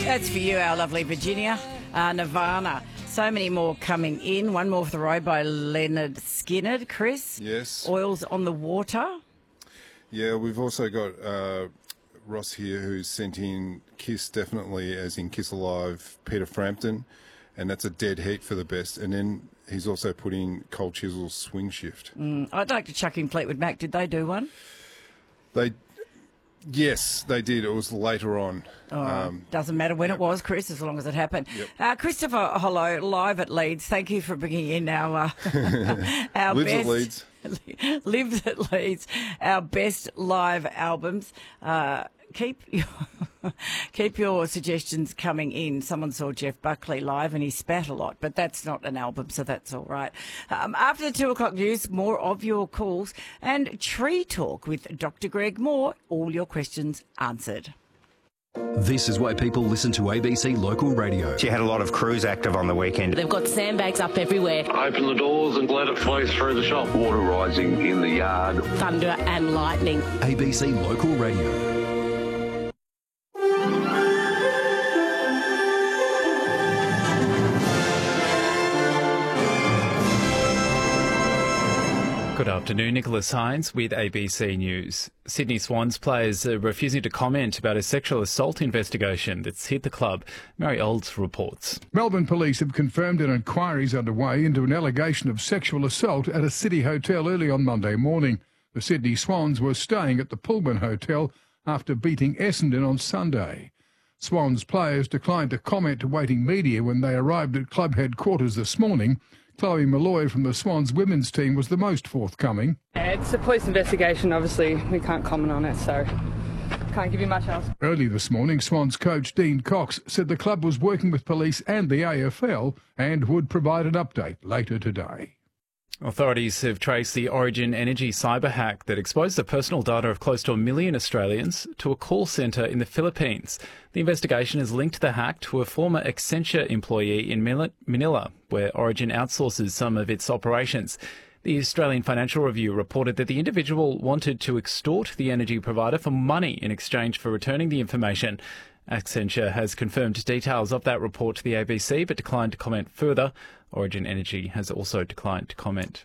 That's for you, our lovely Virginia. Nirvana. So many more coming in. One more for the road by Leonard Skinner. Chris? Yes. Oils on the Water. Yeah, we've also got Ross here who's sent in Kiss, definitely, as in Kiss Alive, Peter Frampton, and that's a dead heat for the best. And then he's also put in Cold Chisel's Swing Shift. I'd like to chuck in Fleetwood Mac. Did they do one? Yes, they did. It was later on. Doesn't matter when it was, Chris, as long as it happened. Yep. Christopher Hollow, live at Leeds. Thank you for bringing in our our Lives best at Leeds. Lives at Leeds. Our best live albums. Keep your suggestions coming in. Someone saw Jeff Buckley live and he spat a lot, but that's not an album, so that's all right. After the 2 o'clock news, more of your calls and Tree Talk with Dr. Greg Moore. All your questions answered. This is why people listen to ABC Local Radio. She had a lot of crews active on the weekend. They've got sandbags up everywhere. Open the doors and let it flow through the shop. Water rising in the yard. Thunder and lightning. ABC Local Radio. Good afternoon, Nicholas Hines with ABC News. Sydney Swans players are refusing to comment about a sexual assault investigation that's hit the club. Mary Olds reports. Melbourne police have confirmed an inquiry is underway into an allegation of sexual assault at a city hotel early on Monday morning. The Sydney Swans were staying at the Pullman Hotel after beating Essendon on Sunday. Swans players declined to comment to waiting media when they arrived at club headquarters this morning. Chloe Malloy from the Swans women's team was the most forthcoming. It's a police investigation, obviously. We can't comment on it, so can't give you much else. Early this morning, Swans coach Dean Cox said the club was working with police and the AFL and would provide an update later today. Authorities have traced the Origin Energy cyber hack that exposed the personal data of close to 1 million Australians to a call centre in the Philippines. The investigation has linked the hack to a former Accenture employee in Manila, where Origin outsources some of its operations. The Australian Financial Review reported that the individual wanted to extort the energy provider for money in exchange for returning the information. Accenture has confirmed details of that report to the ABC but declined to comment further. Origin Energy has also declined to comment.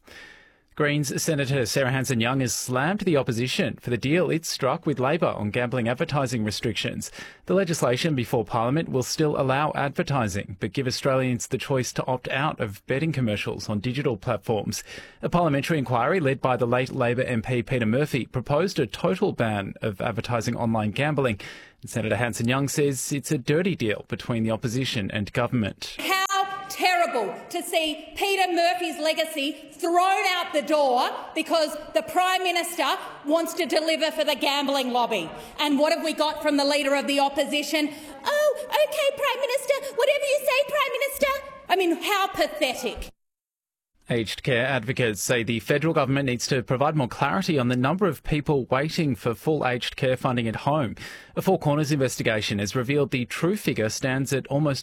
Greens Senator Sarah Hanson-Young has slammed the opposition for the deal it struck with Labor on gambling advertising restrictions. The legislation before Parliament will still allow advertising, but give Australians the choice to opt out of betting commercials on digital platforms. A parliamentary inquiry led by the late Labor MP Peter Murphy proposed a total ban of advertising online gambling. Senator Hanson-Young says it's a dirty deal between the opposition and government. Terrible to see Peter Murphy's legacy thrown out the door because the Prime Minister wants to deliver for the gambling lobby. And what have we got from the Leader of the Opposition? Oh, OK, Prime Minister, whatever you say, Prime Minister. I mean, how pathetic. Aged care advocates say the federal government needs to provide more clarity on the number of people waiting for full aged care funding at home. A Four Corners investigation has revealed the true figure stands at almost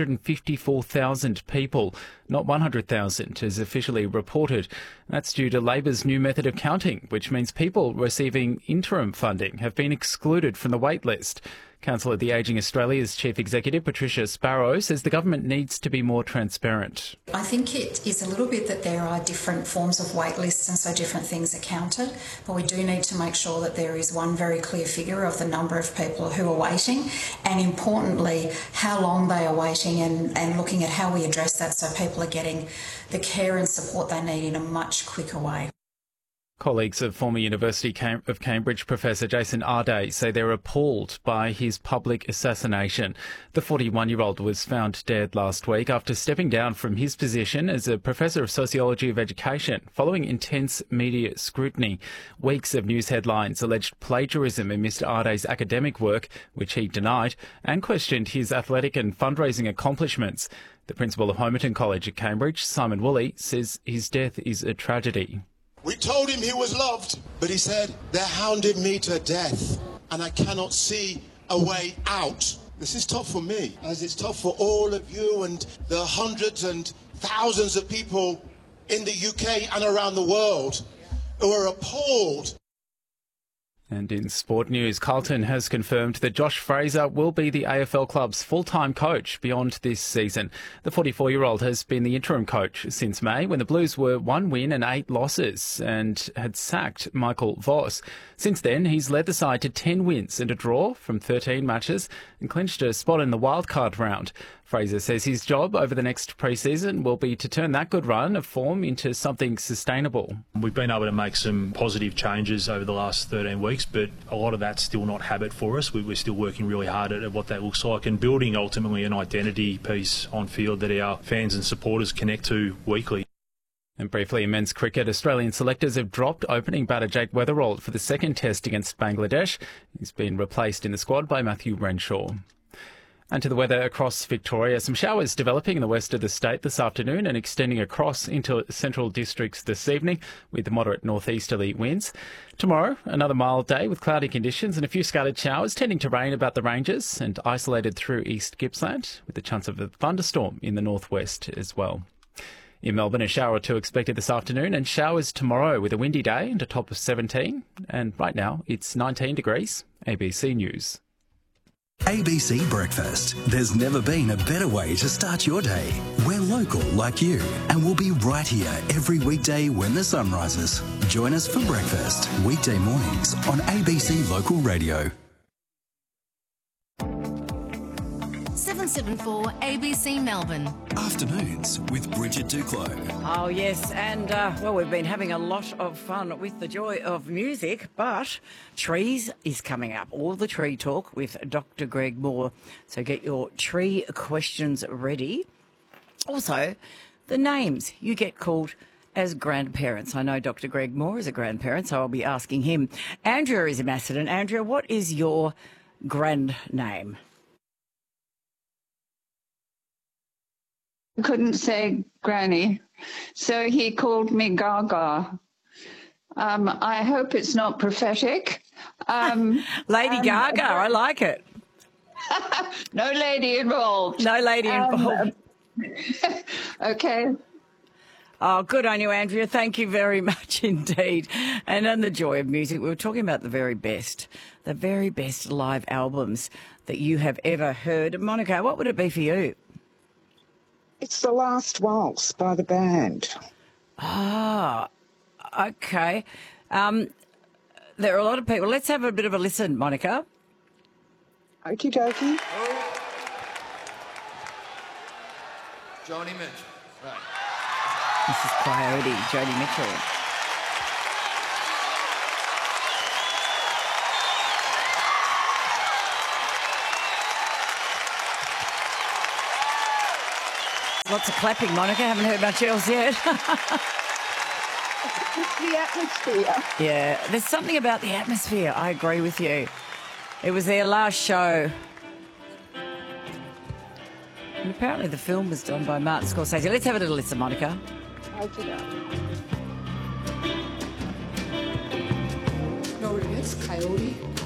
154,000 people, not 100,000 as officially reported. That's due to Labor's new method of counting, which means people receiving interim funding have been excluded from the wait list. Council at the Ageing Australia's Chief Executive, Patricia Sparrow, says the government needs to be more transparent. I think it is a little bit that there are different forms of wait lists and so different things are counted, but we do need to make sure that there is one very clear figure of the number of people who are waiting and, importantly, how long they are waiting and looking at how we address that so people are getting the care and support they need in a much quicker way. Colleagues of former University of Cambridge Professor Jason Arday say they're appalled by his public assassination. The 41-year-old was found dead last week after stepping down from his position as a Professor of Sociology of Education following intense media scrutiny. Weeks of news headlines alleged plagiarism in Mr Arday's academic work, which he denied, and questioned his athletic and fundraising accomplishments. The principal of Homerton College at Cambridge, Simon Woolley, says his death is a tragedy. We told him he was loved, but he said, they're hounding me to death and I cannot see a way out. This is tough for me, as it's tough for all of you and the hundreds and thousands of people in the UK and around the world who are appalled. And in sport news, Carlton has confirmed that Josh Fraser will be the AFL club's full-time coach beyond this season. The 44-year-old has been the interim coach since May, when the Blues were 1 win and 8 losses and had sacked Michael Voss. Since then, he's led the side to 10 wins and a draw from 13 matches and clinched a spot in the wildcard round. Fraser says his job over the next pre-season will be to turn that good run of form into something sustainable. We've been able to make some positive changes over the last 13 weeks, but a lot of that's still not habit for us. We're still working really hard at what that looks like and building ultimately an identity piece on field that our fans and supporters connect to weekly. And briefly in men's cricket, Australian selectors have dropped opening batter Jake Weatherald for the second test against Bangladesh. He's been replaced in the squad by Matthew Renshaw. And to the weather across Victoria, some showers developing in the west of the state this afternoon and extending across into central districts this evening with moderate northeasterly winds. Tomorrow, another mild day with cloudy conditions and a few scattered showers, tending to rain about the ranges and isolated through East Gippsland, with a chance of a thunderstorm in the northwest as well. In Melbourne, a shower or two expected this afternoon and showers tomorrow with a windy day and a top of 17. And right now, it's 19 degrees. ABC News. ABC Breakfast. There's never been a better way to start your day. We're local like you, and we'll be right here every weekday when the sun rises. Join us for breakfast, weekday mornings on ABC Local Radio. 774 ABC Melbourne. Afternoons with Bridget Duclos. Oh, yes, and, well, we've been having a lot of fun with the joy of music, but trees is coming up. All the tree talk with Dr. Greg Moore. So get your tree questions ready. Also, the names you get called as grandparents. I know Dr. Greg Moore is a grandparent, so I'll be asking him. Andrea is in Macedon. Andrea, what is your grand name? Couldn't say Granny, so he called me Gaga. I hope it's not prophetic. Lady Gaga, I like it. No lady involved. No lady involved. Okay. Oh, good on you, Andrea. Thank you very much indeed. And on the joy of music, we were talking about the very best live albums that you have ever heard. Monica, what would it be for you? It's The Last Waltz by the band. Ah, okay. There are a lot of people. Let's have a bit of a listen, Monica. Okie dokie. Joni Mitchell. Right. This is Coyote, Joni Mitchell. Lots of clapping, Monica. Haven't heard much else yet. It's the atmosphere. Yeah, there's something about the atmosphere. I agree with you. It was their last show. And apparently the film was done by Martin Scorsese. Let's have a little listen, Monica. Okay. No regrets, Coyote.